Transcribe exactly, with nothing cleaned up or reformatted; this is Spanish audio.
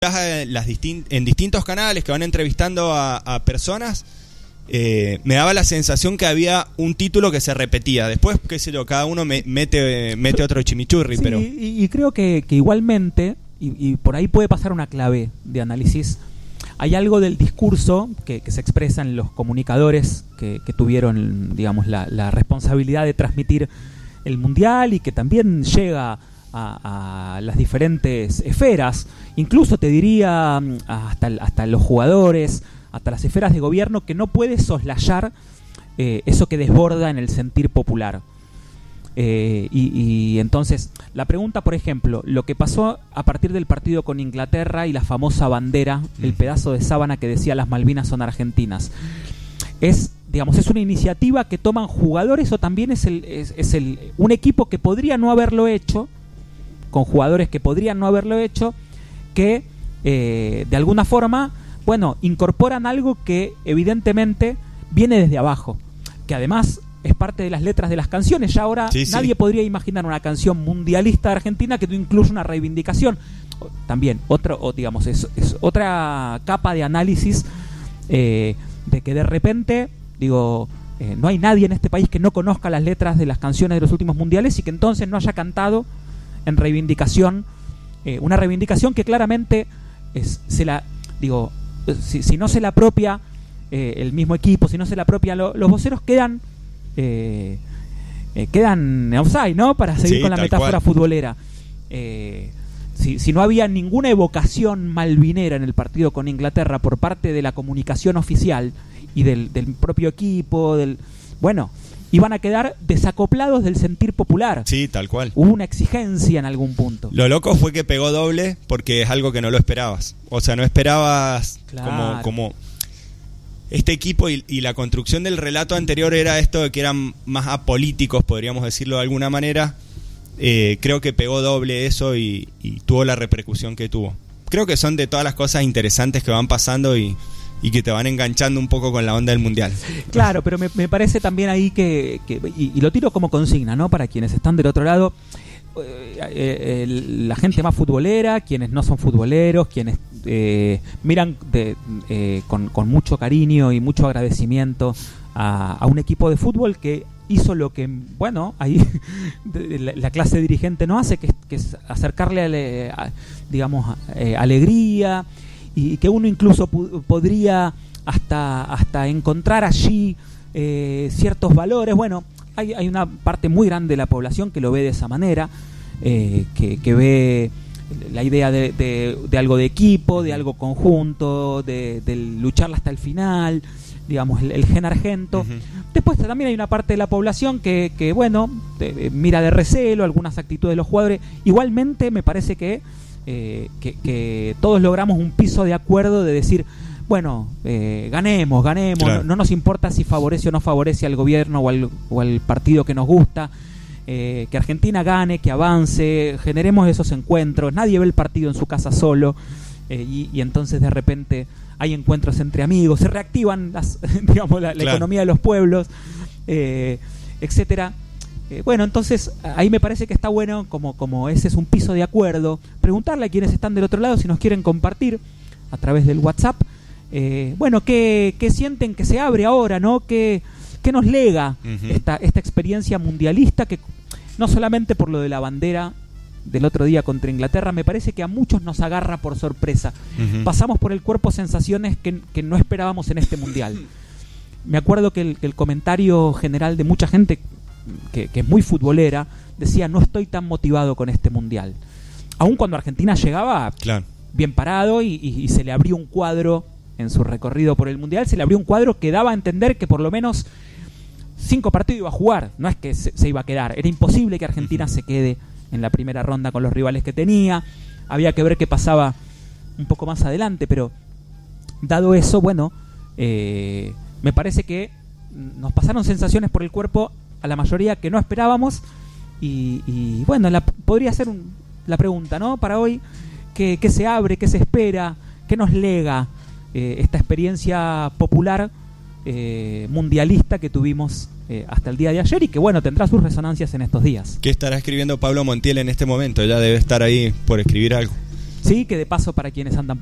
las distin- en distintos canales que van entrevistando a, a personas, eh, me daba la sensación que había un título que se repetía. Después, qué sé yo, cada uno me, mete, mete otro chimichurri. Sí, pero y, y creo que, que igualmente, y, y por ahí puede pasar una clave de análisis, hay algo del discurso que, que se expresa en los comunicadores que, que tuvieron, digamos, la, la responsabilidad de transmitir el Mundial y que también llega a, a las diferentes esferas, incluso te diría hasta, hasta los jugadores, hasta las esferas de gobierno, que no puede soslayar eh, eso que desborda en el sentir popular. Eh, y, y entonces, la pregunta, por ejemplo, lo que pasó a partir del partido con Inglaterra y la famosa bandera, el pedazo de sábana que decía las Malvinas son argentinas, es, digamos, es una iniciativa que toman jugadores o también es, el, es, es el, un equipo que podría no haberlo hecho, con jugadores que podrían no haberlo hecho, que eh, de alguna forma, bueno, incorporan algo que evidentemente viene desde abajo, que además es parte de las letras de las canciones. Ya ahora sí, nadie sí. podría imaginar una canción mundialista de Argentina que no incluya una reivindicación. También, otro, o digamos, es, es otra capa de análisis eh, de que de repente, digo, eh, no hay nadie en este país que no conozca las letras de las canciones de los últimos mundiales y que entonces no haya cantado en reivindicación, eh, una reivindicación que claramente es, se la, digo, si, si no se la apropia eh, el mismo equipo, si no se la apropia lo, los voceros quedan eh, eh, quedan offside, ¿no? Para seguir sí, con la metáfora cual. futbolera. Eh, si, si no había ninguna evocación malvinera en el partido con Inglaterra por parte de la comunicación oficial y del, del propio equipo, del bueno, iban a quedar desacoplados del sentir popular. Sí, tal cual. Hubo una exigencia en algún punto. Lo loco fue que pegó doble porque es algo que no lo esperabas. O sea, no esperabas claro. como, como este equipo y, y la construcción del relato anterior era esto de que eran más apolíticos, podríamos decirlo de alguna manera. Eh, creo que pegó doble eso y, y tuvo la repercusión que tuvo. Creo que son de todas las cosas interesantes que van pasando y... y que te van enganchando un poco con la onda del Mundial. Claro, pero me, me parece también ahí que, que y, y lo tiro como consigna, ¿no? Para quienes están del otro lado, eh, eh, el, la gente más futbolera, quienes no son futboleros, quienes eh, miran de, eh, con, con mucho cariño y mucho agradecimiento a, a un equipo de fútbol que hizo lo que, bueno, ahí la, la clase dirigente no hace, que, que es acercarle, a, a, digamos, eh, alegría, y que uno incluso pu- podría hasta hasta encontrar allí eh, ciertos valores. Bueno, hay, hay una parte muy grande de la población que lo ve de esa manera, eh, que, que ve la idea de, de, de algo de equipo, de algo conjunto, de, de lucharla hasta el final, digamos, el, el gen argento. Uh-huh. Después también hay una parte de la población que, que bueno, de, mira de recelo algunas actitudes de los jugadores. Igualmente me parece que Eh, que, que todos logramos un piso de acuerdo de decir, bueno, eh, ganemos, ganemos, claro. no, no nos importa si favorece o no favorece al gobierno o al, o al partido que nos gusta, eh, que Argentina gane, que avance, generemos esos encuentros, nadie ve el partido en su casa solo, eh, y, y entonces de repente hay encuentros entre amigos, se reactivan las, digamos, la, la claro. economía de los pueblos, eh, etcétera. Eh, bueno, entonces ahí me parece que está bueno, como, como ese es un piso de acuerdo, preguntarle a quienes están del otro lado si nos quieren compartir a través del WhatsApp, eh, bueno, ¿qué, qué sienten que se abre ahora, ¿no? ¿Qué, qué nos lega uh-huh. esta, esta experiencia mundialista que no solamente por lo de la bandera del otro día contra Inglaterra, me parece que a muchos nos agarra por sorpresa. Uh-huh. Pasamos por el cuerpo sensaciones que, que no esperábamos en este mundial. Me acuerdo que el, que el comentario general de mucha gente Que, que es muy futbolera, decía, no estoy tan motivado con este mundial. Aun cuando Argentina llegaba claro. bien parado y, y, y se le abrió un cuadro en su recorrido por el mundial, se le abrió un cuadro que daba a entender que por lo menos cinco partidos iba a jugar, no es que se, se iba a quedar, era imposible que Argentina se quede en la primera ronda con los rivales que tenía, había que ver qué pasaba un poco más adelante, pero dado eso, bueno, eh, me parece que nos pasaron sensaciones por el cuerpo a la mayoría que no esperábamos y, y bueno, la, podría ser un, la pregunta, ¿no? Para hoy, ¿qué, qué se abre, qué se espera, qué nos lega eh, esta experiencia popular eh, mundialista que tuvimos eh, hasta el día de ayer y que bueno, tendrá sus resonancias en estos días? ¿Qué estará escribiendo Pablo Montiel en este momento? Ya debe estar ahí por escribir algo. Sí, Sí, que de paso para quienes andan